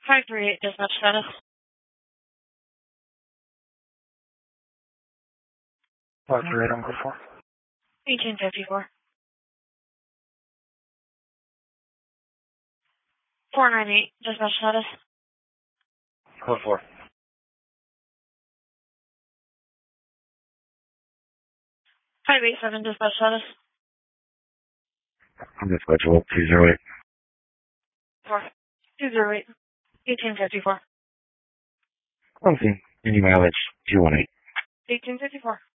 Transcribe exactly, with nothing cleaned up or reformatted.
five three eight, dispatch status. five three eight on code four. eighteen fifty-four. four nine eight, dispatch status. Code four. five eight seven, dispatch status. I'm dispatchable two zero eight. four two zero eight, eighteen fifty-four. One thing, any mileage two one eight. eighteen fifty-four.